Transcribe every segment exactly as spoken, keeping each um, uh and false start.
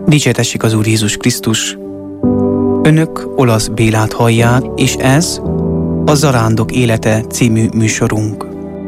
Dicsértessék az Úr Jézus Krisztus! Önök Olasz Bélát hallják, és ez a Zarándok élete című műsorunk.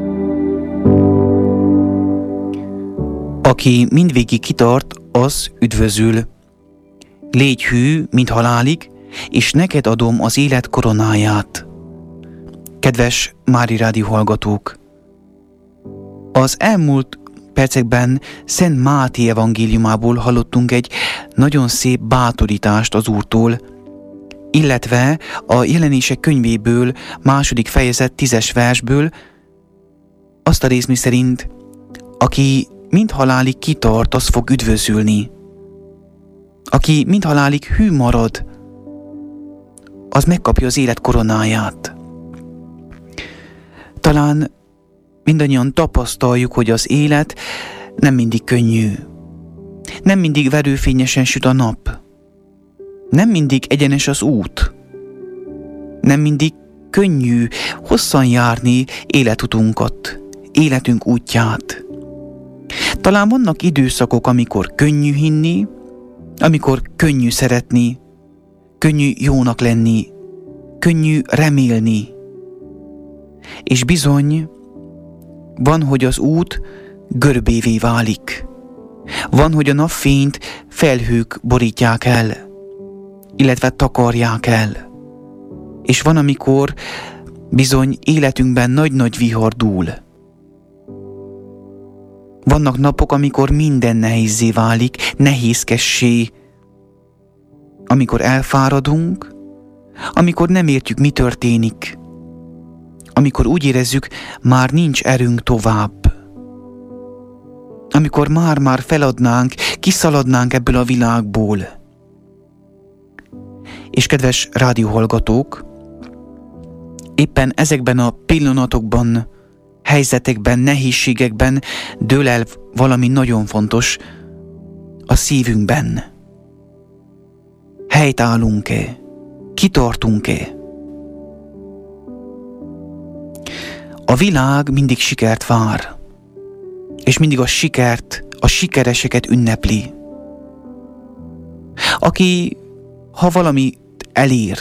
Aki mindvégig kitart, az üdvözül. Légy hű, mint halálig, és neked adom az élet koronáját. Kedves Mári Rádió hallgatók! Az elmúlt percekben Szent Máté evangéliumából hallottunk egy nagyon szép bátorítást az Úrtól, illetve a Jelenések könyvéből, második fejezet tízes versből azt a rész, miszerint aki mind halálig kitart, az fog üdvözülni. Aki mind halálig hű marad, az megkapja az élet koronáját. Talán mindannyian tapasztaljuk, hogy az élet nem mindig könnyű. Nem mindig verőfényesen süt a nap. Nem mindig egyenes az út. Nem mindig könnyű hosszan járni életutunkat, életünk útját. Talán vannak időszakok, amikor könnyű hinni, amikor könnyű szeretni, könnyű jónak lenni, könnyű remélni. És bizony, van, hogy az út görbévé válik. Van, hogy a napfényt felhők borítják el, illetve takarják el. És van, amikor bizony életünkben nagy-nagy vihar dúl. Vannak napok, amikor minden nehézzé válik, nehézkessé, amikor elfáradunk, amikor nem értjük, mi történik, amikor úgy érezzük, már nincs erőnk tovább, amikor már-már feladnánk, kiszaladnánk ebből a világból. És kedves rádióhallgatók, éppen ezekben a pillanatokban, helyzetekben, nehézségekben dől el valami nagyon fontos a szívünkben. Helytállunk-e? Kitartunk-e? A világ mindig sikert vár, és mindig a sikert, a sikereseket ünnepli. Aki, ha valamit elér,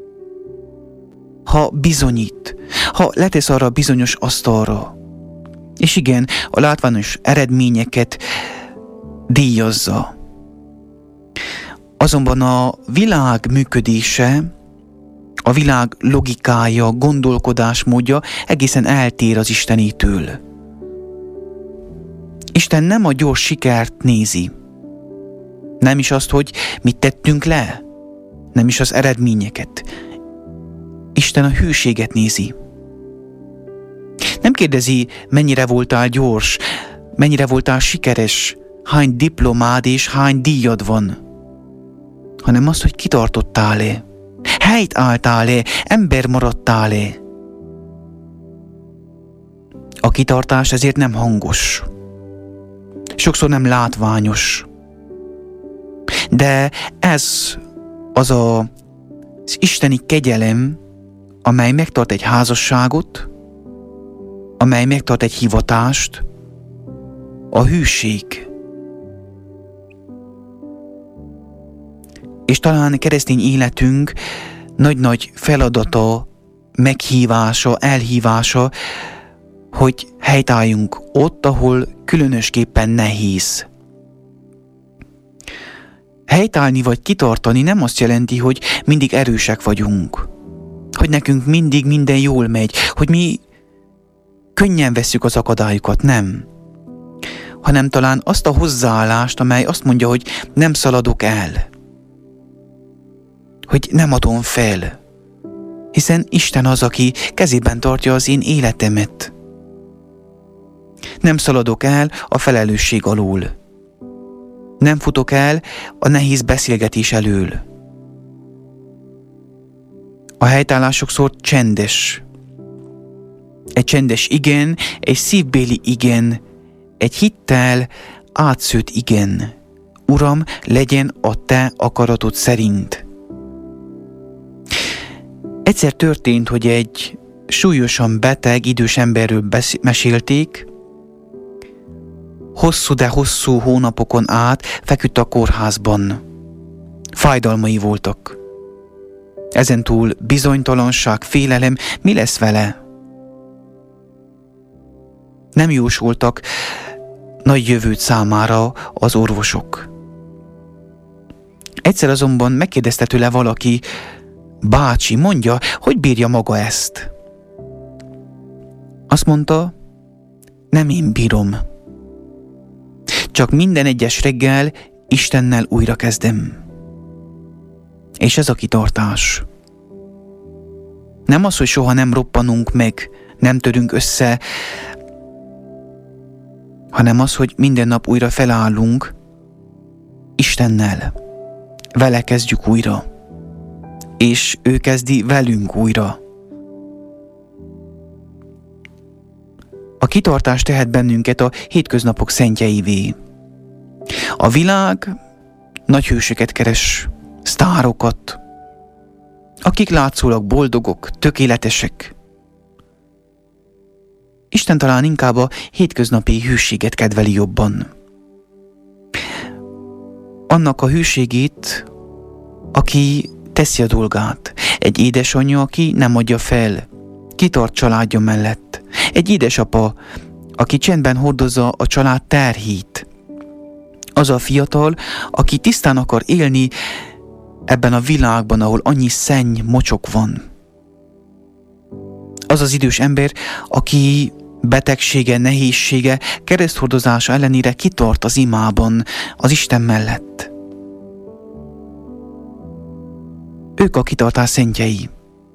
ha bizonyít, ha letesz arra a bizonyos asztalra, és igen, a látványos eredményeket díjazza. Azonban a világ működése, a világ logikája, gondolkodásmódja egészen eltér az Istenétől. Isten nem a gyors sikert nézi. Nem is azt, hogy mit tettünk le. Nem is az eredményeket. Isten a hűséget nézi. Nem kérdezi, mennyire voltál gyors, mennyire voltál sikeres, hány diplomád és hány díjad van, hanem azt, hogy kitartottál-e, helyt álltál-e, ember maradtál-e. A kitartás ezért nem hangos, sokszor nem látványos, de ez az a, az isteni kegyelem, amely megtart egy házasságot, amely megtart egy hivatást, a hűség. És talán keresztény életünk nagy-nagy feladata, meghívása, elhívása, hogy helytálljunk ott, ahol különösképpen nehéz. Helytállni vagy kitartani nem azt jelenti, hogy mindig erősek vagyunk, hogy nekünk mindig minden jól megy, hogy mi könnyen vesszük az akadályokat, nem. Hanem talán azt a hozzáállást, amely azt mondja, hogy nem szaladok el, hogy nem adom fel, hiszen Isten az, aki kezében tartja az én életemet. Nem szaladok el a felelősség alól. Nem futok el a nehéz beszélgetés elől. A helytállás sokszor csendes. Egy csendes igen, egy szívbéli igen, egy hittel átszőtt igen. Uram, legyen a te akaratod szerint. Egyszer történt, hogy egy súlyosan beteg, idős emberről besz- mesélték, hosszú, de hosszú hónapokon át feküdt a kórházban. Fájdalmai voltak. Ezentúl bizonytalanság, félelem, mi lesz vele? Nem jósoltak nagy jövőt számára az orvosok. Egyszer azonban megkérdezte tőle valaki, bácsi, mondja, hogy bírja maga ezt? Azt mondta, nem én bírom. Csak minden egyes reggel Istennel újra kezdem. És ez a kitartás. Nem az, hogy soha nem roppanunk meg, nem törünk össze, hanem az, hogy minden nap újra felállunk Istennel. Vele kezdjük újra. És ő kezdi velünk újra. A kitartás tehet bennünket a hétköznapok szentjeivé. A világ nagy hősöket keres, sztárokat, akik látszólag boldogok, tökéletesek. Isten talán inkább a hétköznapi hűséget kedveli jobban. Annak a hűségét, aki teszi a dolgát. Egy édesanyja, aki nem adja fel, kitart családja mellett. Egy édesapa, aki csendben hordozza a család terhét. Az a fiatal, aki tisztán akar élni ebben a világban, ahol annyi szenny, mocsok van. Az az idős ember, aki betegsége, nehézsége, kereszthordozása ellenére kitart az imában, az Isten mellett. Ők a kitartás szentjei.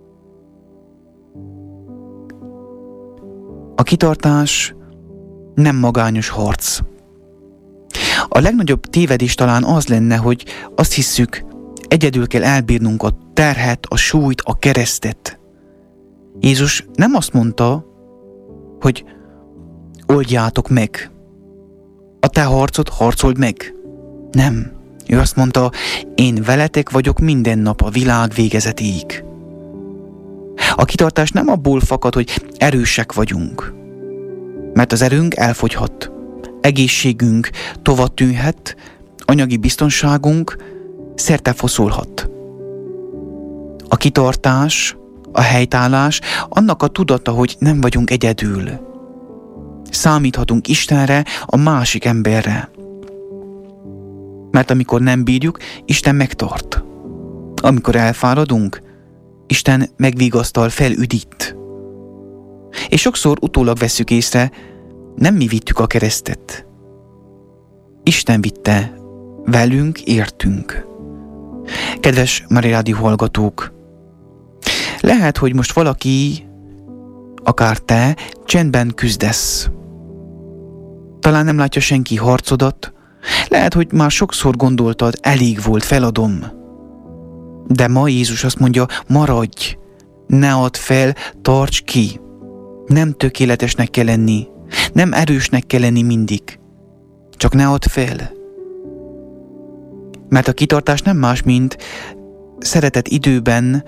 A kitartás nem magányos harc. A legnagyobb tévedés talán az lenne, hogy azt hisszük, egyedül kell elbírnunk a terhet, a súlyt, a keresztet. Jézus nem azt mondta, hogy oldjátok meg. A te harcot harcold meg. Nem. Ő azt mondta, én veletek vagyok minden nap a világ végezetéig. A kitartás nem abból fakad, hogy erősek vagyunk. Mert az erőnk elfogyhat. Egészségünk tovább tűnhet, anyagi biztonságunk szerte foszolhat. A kitartás, a helytállás, annak a tudata, hogy nem vagyunk egyedül. Számíthatunk Istenre, a másik emberre. Mert amikor nem bírjuk, Isten megtart. Amikor elfáradunk, Isten megvigasztal, felüdít. És sokszor utólag vesszük észre, nem mi vittük a keresztet. Isten vitte, velünk értünk. Kedves Mária Rádió hallgatók, lehet, hogy most valaki, akár te, csendben küzdesz. Talán nem látja senki harcodat, lehet, hogy már sokszor gondoltad, elég volt, feladom. De ma Jézus azt mondja, maradj, ne add fel, tarts ki. Nem tökéletesnek kell lenni, nem erősnek kell lenni mindig. Csak ne add fel. Mert a kitartás nem más, mint szeretet időben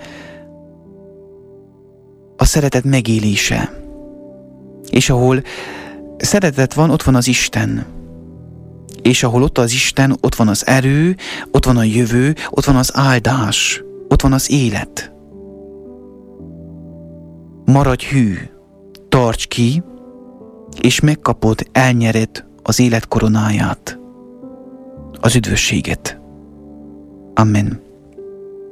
a szeretet megélése. És ahol szeretet van, ott van az Isten. És ahol ott az Isten, ott van az erő, ott van a jövő, ott van az áldás, ott van az élet. Maradj hű, tarts ki, és megkapod, elnyered az élet koronáját, az üdvösséget. Amen.